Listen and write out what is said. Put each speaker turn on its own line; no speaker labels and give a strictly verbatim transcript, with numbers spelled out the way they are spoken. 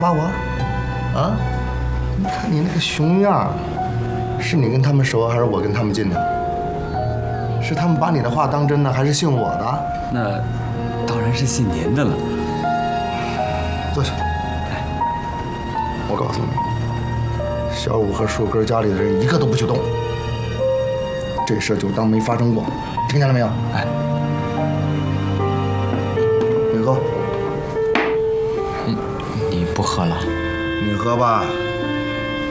挖我？啊？你看你那个熊样，是你跟他们熟，还是我跟他们近的？是他们把你的话当真的，还是信我的？
那当然是信您的了。
坐下。
哎，
我告诉你，小五和树根家里的人一个都不许动，这事就当没发生过，听见了没有？
哎，
你喝。
你你不喝了？
你喝吧。